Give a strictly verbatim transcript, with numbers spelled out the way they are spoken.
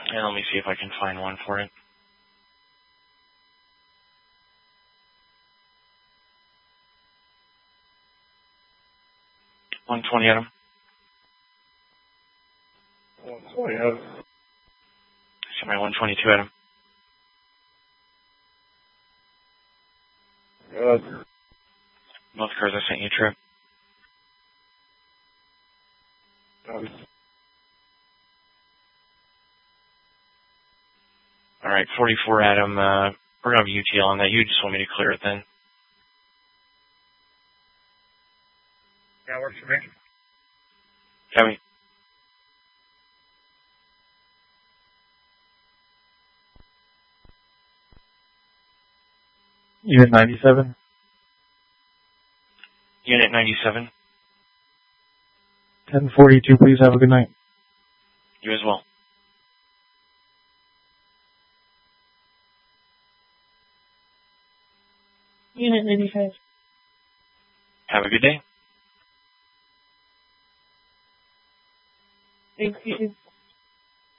And let me see if I can find one for it. one twenty, Adam. one twenty, Adam. See my one twenty-two, Adam. Good. Both cars I sent you, Trip. Um, All right, forty-four, Adam. Uh, we're going to have U T L on that. You just want me to clear it then. that works for me. Copy. Unit ninety-seven. Unit ninety-seven. ten forty-two, please have a good night. You as well. Unit ninety-five. Have a good day. Thank you.